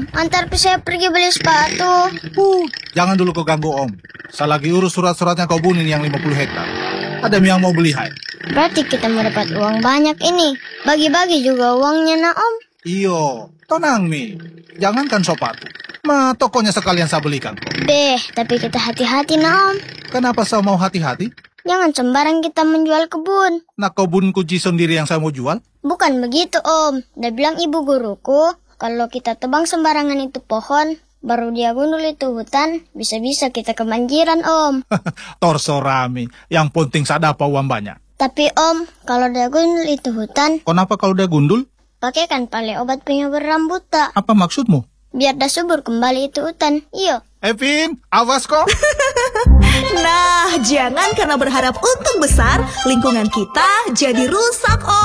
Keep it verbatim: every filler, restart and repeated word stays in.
Om, antar saya pergi beli sepatu. Uh, jangan dulu kau ganggu Om. Saya lagi urus surat-suratnya kau bunin yang lima puluh hektar. Ada yang mau beli hai. Berarti kita mau dapat uang banyak ini. Bagi-bagi juga uangnya na Om. Iyo, tenang Mi. Jangankan sepatu. Ma, tokonya sekalian saya belikan kok. Beh, tapi kita hati-hati na Om. Kenapa saya mau hati-hati? Jangan sembarang kita menjual kebun. Nah, kebun kunci sendiri yang saya mau jual? Bukan begitu Om. Dia bilang ibu guruku, kalau kita tebang sembarangan itu pohon, baru dia gundul itu hutan, bisa-bisa kita kebanjiran Om. Terserah Mi. Yang penting saya dapat uang banyak. Tapi Om, kalau dia gundul itu hutan, Kenapa kalau dia gundul? pakaikan pale obat penyubur rambutan. Apa maksudmu? Biar dah subur kembali itu hutan. Iyo. Evin, awas kok. Nah, jangan karena berharap untung besar, lingkungan kita jadi rusak, Om.